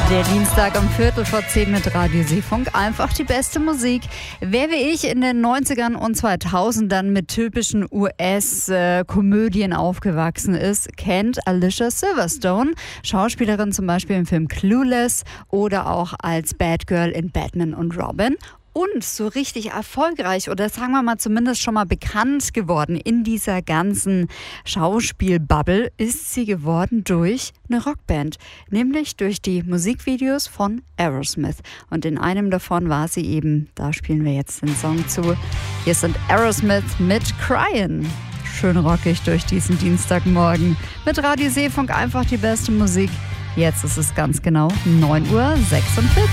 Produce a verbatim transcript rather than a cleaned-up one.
Der Dienstag um Viertel vor zehn mit Radio Seefunk. Einfach die beste Musik. Wer wie ich in den neunzigern und zweitausendern mit typischen U S-Komödien aufgewachsen ist, kennt Alicia Silverstone. Schauspielerin zum Beispiel im Film Clueless oder auch als Bad Girl in Batman und Robin. Und so richtig erfolgreich oder sagen wir mal zumindest schon mal bekannt geworden in dieser ganzen Schauspielbubble ist sie geworden durch eine Rockband, nämlich durch die Musikvideos von Aerosmith. Und in einem davon war sie eben, da spielen wir jetzt den Song zu. Hier sind Aerosmith mit Cryin'. Schön rockig durch diesen Dienstagmorgen. Mit Radio Seefunk einfach die beste Musik. Jetzt ist es ganz genau neun Uhr sechsundvierzig.